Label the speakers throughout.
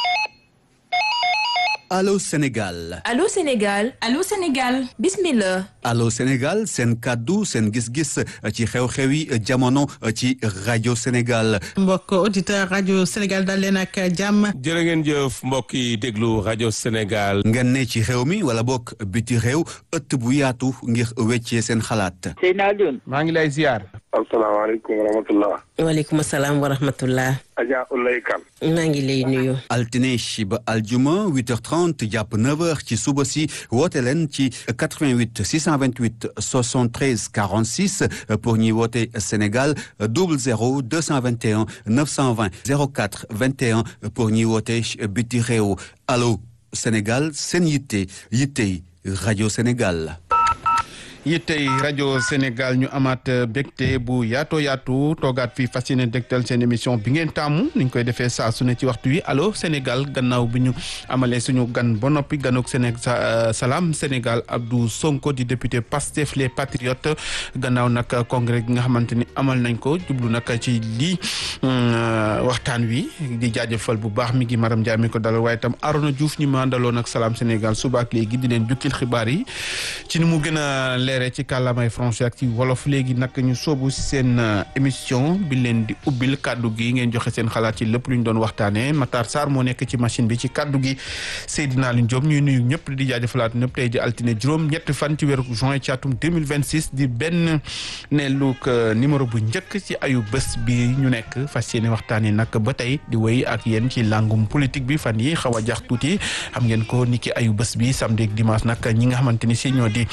Speaker 1: Allô Sénégal.
Speaker 2: Allô Sénégal.
Speaker 3: Allô Sénégal.
Speaker 2: Bismillah.
Speaker 1: Allô Sénégal seen kàddu seen gis-gis ci xew-xewi jamono ci rajo Sénégal.
Speaker 4: mbokk auditeur rajo Sénégal dal leen ak jàmm.
Speaker 5: jërë ngeen jëf mbokk yi déglu rajo Sénégal.
Speaker 1: ngeen ne ci réew mi wala bokk biti réew ëtt bu yaatu ngir weccee seen xalaat.
Speaker 6: Seydina Alioune.
Speaker 5: maa ngi lay ziar.
Speaker 6: asalaamaaleykum wa rahmatulah.
Speaker 7: waaleykum salaam wa rahmatullah.
Speaker 6: Adja Oulaye Kane.
Speaker 7: maa ngi lay nuyu.
Speaker 1: altine ba aljuma 8h30 jàpp 9h ci suba si woote leen ci 88 628 73 46 pour ñuy woote Sénégal 00 221 920 04 21 pour ñuy woote biti réew allo Sénégal seen yitte rajo Sénégal.
Speaker 8: yittey rajo Sénégal ñu amaat bégte bu yaatu toogaat fii fas yéene dégtal seen émission bi ngeen taamu ni ñu koy defee saa su ne ci waxtu wi allo Sénégal gannaaw bi ñu amalee suñu gan ba noppi ganuk Salam Sénégal Abdou Sonko di député Pastef les Patriotes gannaaw nag congrès gi nga xamante ni amal nañ ko jublu nag ci lii waxtaan wi di jaajëfal bu baax mi ngi Maram Ndiaye mi ko dalal waaye itam Arona Diouf ñi ma àndaloon ak Salam Sénégal suba ak léegi di leen jukkil xibaar yi ci ni mu gën a ci kàllaamay français ak ci wolof léegi nag ñu soobu si seen émission bi leen di ubbil kaddu gi ngeen joxe seen xalaat ci lépp lu ñu doon waxtaanee Matar Sarr moo nekk ci machine bi ci kaddu gi Seydina Alioune Diop ñuy nuyu ñëpp di jaajëfalaat ñëpp tey di altine juróom ñetti fan ci weeru juin ci atum 2026 di benn ne lu numéro bu njëkk ci ayu bés bi ñu nekk fas yéene waxtaanee nag ba tey di wéy ak yéen ci langum politique bi fan yi xaw a jax tuuti xam ngeen ko ni ki ayu bés bi samedi ak dimanche nag ñi nga xamante ni si ñoo di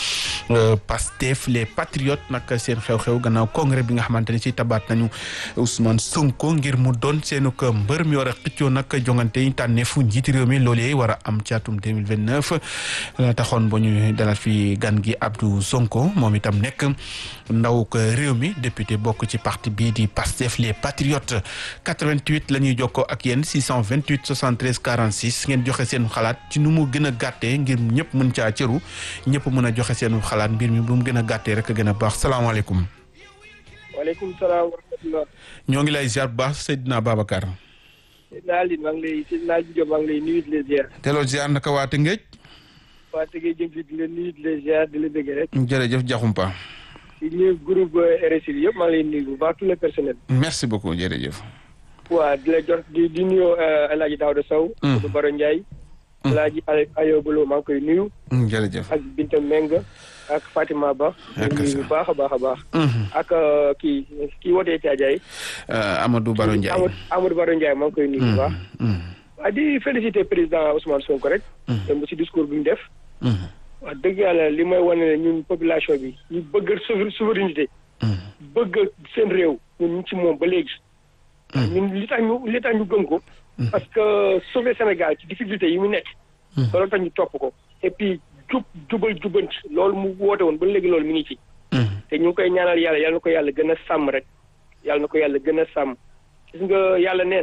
Speaker 8: Pastef les Patriotes nag seen xew-xew gannaaw congrès bi nga xamante ni si tabaat nañu Ousmane Sonko ngir mu doon seenu ko mbër mi war a xëccoo nag jongante yi tànneefu njiiti réew mi loolee war a am ci atum 2029 taxoon ba ñu dalal fi gan gi Abdou Sonko moom itam nekk ndaw ko réew mi député bokk ci parti bii di Pastef les Patriotes 88 la ñuy jokkoo ak yéen 628 73 46 ngeen joxe seen xalaat ci nu mu gën a gàttee ngir ñëpp mën caa cëru ñëpp mën a joxe seen xalaat mbir mi bu mu gën a gàttee rek a gën a baax salaamaaleykum.
Speaker 9: waaleykum salaam wa rahmatulah.
Speaker 8: ñoo ngi lay ziar bu baax Seydina Babacar.
Speaker 9: Seydina Alioune maa ngi lay Seydina Alioune Diop maa ngi lay nuyu di la ziar.
Speaker 8: delloo ziar naka waa Tëngéej.
Speaker 9: waa Tëngéej jëm fi di la nuyu di la ziar di la bëgg rek.
Speaker 8: jërëjëf Diakhoumpa.
Speaker 9: di nuyu groupe RSI bi yëpp maa ngi lay nuyu bu baax tout le personnel.
Speaker 8: merci beaucoup jërëjëf.
Speaker 9: waa di la jox di nuyu El Hadj Daouda Sow. Abdou Baro Ndiaye. El Hadj Ayobaloo maa ngi koy nuyu.
Speaker 8: jërëjëf
Speaker 9: ak Binta Meng ak Fatima Ba. nuyu bu baax a baax a baax. ak kii wootee Thiadiaye.
Speaker 8: Amadou Baro Ndiaye
Speaker 9: Amadou Baro Ndiaye maa ngi koy nuyu bu baax. waa di féliciter président Ousmane Sonko rek. dem ci discours bi mu def. wax dëgg yàlla li may wane ne ñun population bi ñu bëgg souveraineté. bëgg seen réew ñun ñu ci moom ba léegi. ñun li tax ñu gëm ko. parce que sauver Sénégal ci difficulté yi mu nekk. loolu tax ñu topp ko. et puis jubal jubant loolu mu woote woon ba léegi loolu mi ngi ci. te ñu ngi koy ñaanal yàlla na ko yàlla gën a sàmm rek. yàlla na ko yàlla gën a sàmm. gis nga yàlla nee